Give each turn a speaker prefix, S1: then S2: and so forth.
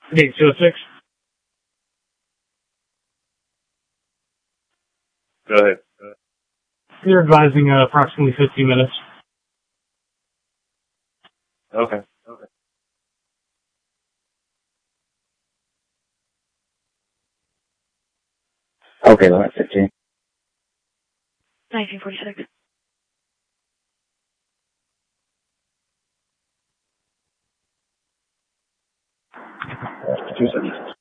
S1: Gate 206.
S2: Go ahead.
S1: You're advising approximately 15 minutes.
S2: Okay.
S3: Okay, limit 15.
S4: 1946.
S3: Two seconds.